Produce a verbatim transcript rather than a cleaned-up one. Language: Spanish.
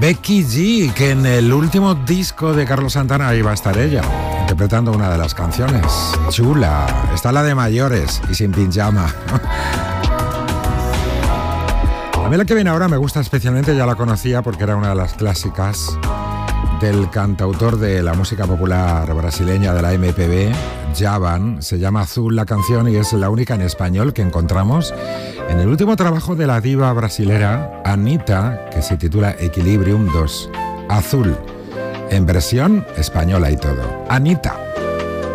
Becky G, que en el último disco de Carlos Santana iba a estar ella, interpretando una de las canciones. Chula, está la de mayores y sin pijama. A mí la que viene ahora me gusta especialmente, ya la conocía porque era una de las clásicas del cantautor de la música popular brasileña de la M P B, Djavan. Se llama Azul la canción y es la única en español que encontramos en el último trabajo de la diva brasilera Anitta, que se titula Equilibrium dos. Azul, en versión española y todo. Anitta.